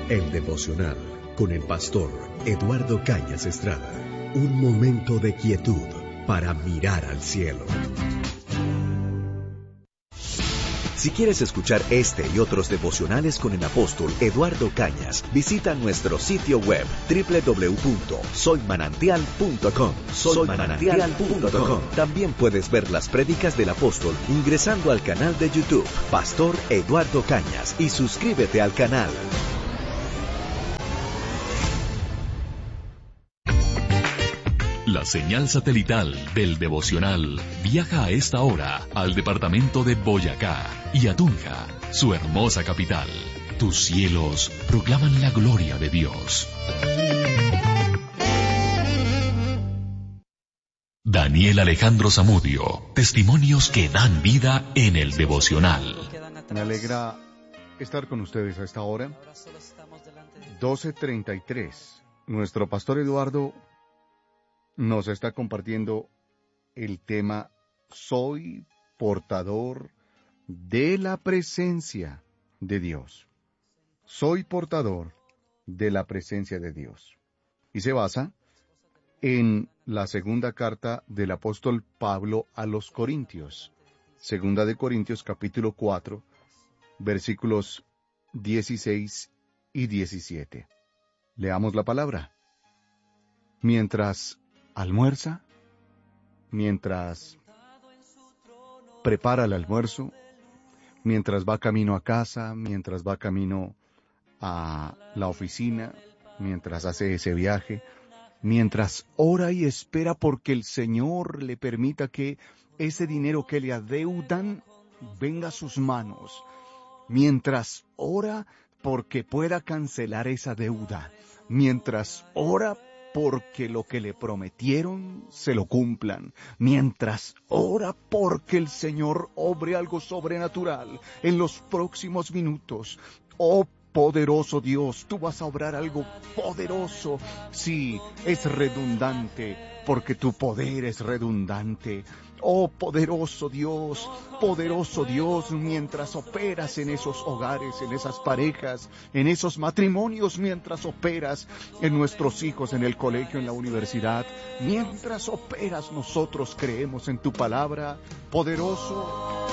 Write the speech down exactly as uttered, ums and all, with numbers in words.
El devocional con el pastor Eduardo Cañas Estrada. Un momento de quietud para mirar al cielo. Si quieres escuchar este y otros devocionales con el apóstol Eduardo Cañas, visita nuestro sitio web doble u doble u doble u punto soy manantial punto com. soy manantial punto com. También puedes ver las prédicas del apóstol ingresando al canal de YouTube Pastor Eduardo Cañas y suscríbete al canal. La señal satelital del devocional viaja a esta hora al departamento de Boyacá y a Tunja, su hermosa capital. Tus cielos proclaman la gloria de Dios. Daniel Alejandro Zamudio, testimonios que dan vida en el devocional. Me alegra estar con ustedes a esta hora. doce treinta y tres. Nuestro pastor Eduardo nos está compartiendo el tema Soy portador de la presencia de Dios. Soy portador de la presencia de Dios. Y se basa en la segunda carta del apóstol Pablo a los Corintios. Segunda de Corintios capítulo cuatro, versículos dieciséis y diecisiete. Leamos la palabra. Mientras almuerza, mientras prepara el almuerzo, mientras va camino a casa, mientras va camino a la oficina, mientras hace ese viaje, mientras ora y espera porque el Señor le permita que ese dinero que le adeudan venga a sus manos, mientras ora porque pueda cancelar esa deuda, mientras ora porque lo que le prometieron se lo cumplan, mientras ora porque el Señor obre algo sobrenatural en los próximos minutos. Oh poderoso Dios, tú vas a obrar algo poderoso. Sí, es redundante, porque tu poder es redundante. Oh poderoso Dios, poderoso Dios, mientras operas en esos hogares, en esas parejas, en esos matrimonios, mientras operas en nuestros hijos, en el colegio, en la universidad, mientras operas, nosotros creemos en tu palabra, poderoso.